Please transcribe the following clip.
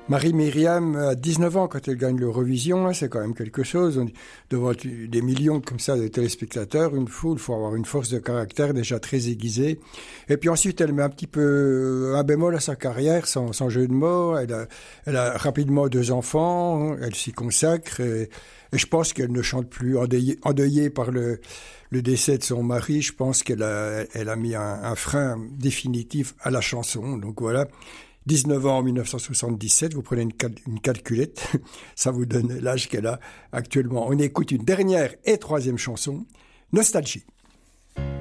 Marie-Myriam a 19 ans quand elle gagne l'Eurovision, hein, c'est quand même quelque chose. Devant des millions comme ça de téléspectateurs, une foule, il faut avoir une force de caractère déjà très aiguisée. Et puis ensuite, elle met un petit peu un bémol à sa carrière, sans jeu de mots. Elle a rapidement 2 enfants, elle s'y consacre. Et je pense qu'elle ne chante plus, endeuillée par le décès de son mari. Je pense qu'elle a mis un frein définitif à la chanson. Donc voilà. 19 ans en 1977, vous prenez une calculette, ça vous donne l'âge qu'elle a actuellement. On écoute une dernière et troisième chanson, Nostalgie.